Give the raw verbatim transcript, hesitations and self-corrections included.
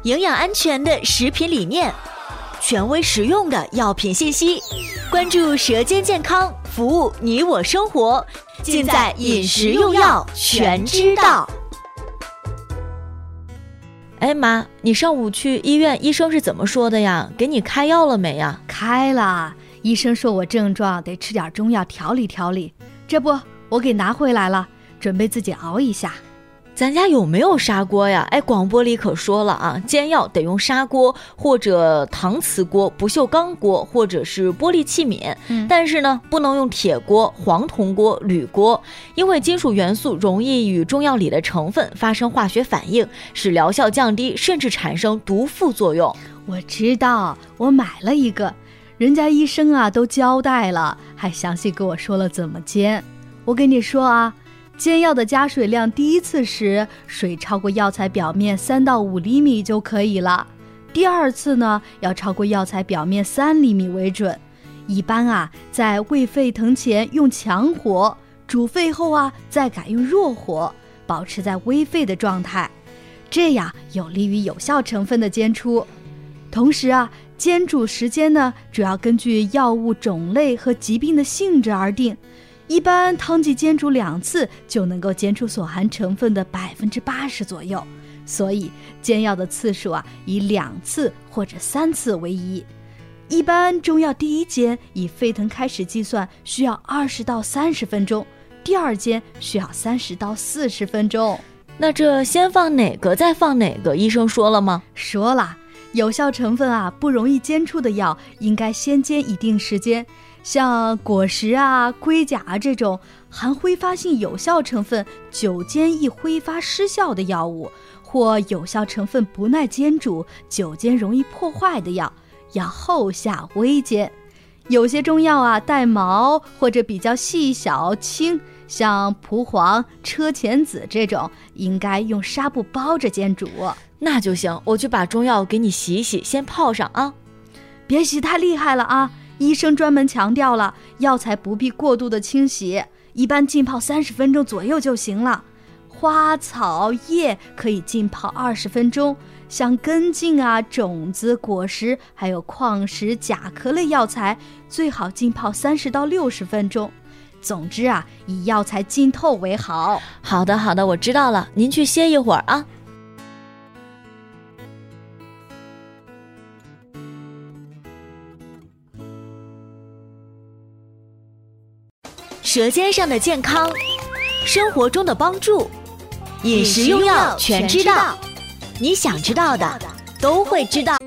营养安全的食品理念，权威实用的药品信息，关注舌尖健康，服务你我生活，尽在饮食用药全知道。哎妈，你上午去医院，医生是怎么说的呀？给你开药了没呀？ 开了，医生说我症状得吃点中药调理调理，这不我给拿回来了，准备自己熬一下。 咱家有没有砂锅呀？哎，广播里可说了啊，煎药得用砂锅或者搪瓷锅、不锈钢锅或者是玻璃器皿、嗯、但是呢不能用铁锅、黄铜锅、铝锅，因为金属元素容易与中药里的成分发生化学反应，使疗效降低，甚至产生毒副作用。 我知道，我买了一个，人家医生啊都交代了，还详细跟我说了怎么煎。我跟你说啊，煎药的加水量，第一次时水超过药材表面三到五厘米就可以了，第二次呢要超过药材表面三厘米为准。一般啊，在未沸腾前用强火，煮沸后啊再改用弱火，保持在微沸的状态，这样有利于有效成分的煎出。同时啊，煎煮时间呢主要根据药物种类和疾病的性质而定。一般汤剂煎煮两次就能够煎出所含成分的百分之八十左右，所以煎药的次数啊，以两次或者三次为宜。一般中药第一煎以沸腾开始计算，需要二十到三十分钟；第二煎需要三十到四十分钟。 那这先放哪个再放哪个？医生说了吗？ 说了，有效成分啊不容易煎出的药，应该先煎一定时间。像果实啊、龟甲啊这种含挥发性有效成分久煎易挥发失效的药物，或有效成分不耐煎煮、久煎容易破坏的药，要后下微煎。有些中药啊带毛或者比较细小轻，像蒲黄、车前子这种，应该用纱布包着煎煮。 那就行，我去把中药给你洗一洗，先泡上啊。 别洗太厉害了啊，医生专门强调了，药材不必过度的清洗，一般浸泡三十分钟左右就行了。花草叶可以浸泡二十分钟，像根茎啊、种子、果实，还有矿石、甲壳类药材，最好浸泡三十到六十分钟。总之啊，以药材浸透为好。 好的好的，我知道了，您去歇一会儿啊。舌尖上的健康，生活中的帮助，饮食用药全知道，你想知道的都会知道。